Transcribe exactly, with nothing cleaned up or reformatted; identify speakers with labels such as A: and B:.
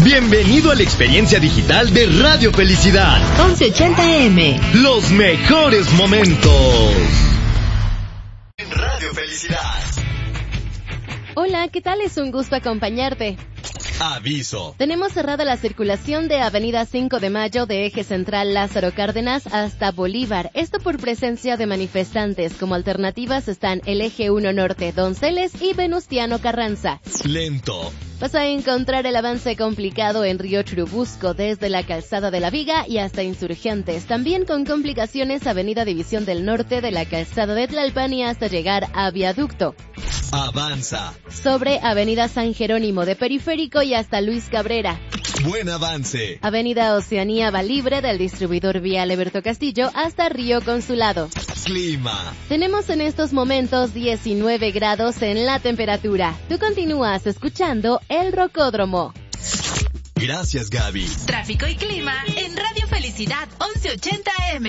A: Bienvenido a la experiencia digital de Radio Felicidad.
B: once ochenta A M.
A: Los mejores momentos. En Radio Felicidad.
C: Hola, ¿qué tal? Es un gusto acompañarte.
A: Aviso.
C: Tenemos cerrada la circulación de Avenida cinco de Mayo de Eje Central Lázaro Cárdenas hasta Bolívar. Esto por presencia de manifestantes. Como alternativas están el Eje uno Norte, Donceles y Venustiano Carranza.
A: Lento.
C: Vas a encontrar el avance complicado en Río Churubusco, desde la Calzada de la Viga y hasta Insurgentes. También con complicaciones Avenida División del Norte de la Calzada de Tlalpan y hasta llegar a Viaducto.
A: Avanza.
C: Sobre Avenida San Jerónimo de Periférico y hasta Luis Cabrera.
A: Buen avance.
C: Avenida Oceanía va libre del distribuidor vial Eberto Castillo hasta Río Consulado.
A: Clima.
C: Tenemos en estos momentos diecinueve grados en la temperatura. Tú continúas escuchando El Rocódromo.
A: Gracias, Gaby.
B: Tráfico y clima en Radio Felicidad once ochenta A M.